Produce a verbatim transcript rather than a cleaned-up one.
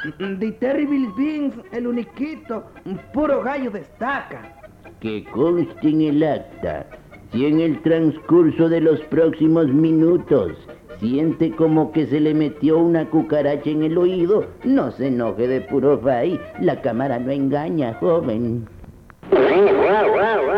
The Terrible Beans, el uniquito, un puro gallo destaca. Que conste en el acta, si en el transcurso de los próximos minutos siente como que se le metió una cucaracha en el oído, no se enoje de puro fay, la cámara no engaña, joven.